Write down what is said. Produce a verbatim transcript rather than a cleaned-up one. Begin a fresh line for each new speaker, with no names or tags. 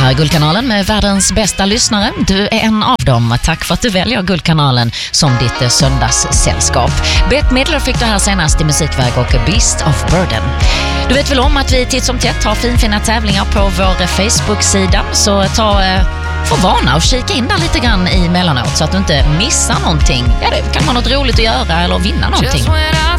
här är Guldkanalen med världens bästa lyssnare. Du är en av dem. Tack för att du väljer Guldkanalen som ditt söndagssällskap. Bette Midler fick det här senast i musikväg och Beast of Burden. Du vet väl om att vi titt som tätt har finfina tävlingar på vår Facebook-sida. Så ta för vana och kika in där lite grann i mellanåt så att du inte missar någonting. Ja, det kan vara något roligt att göra eller vinna någonting.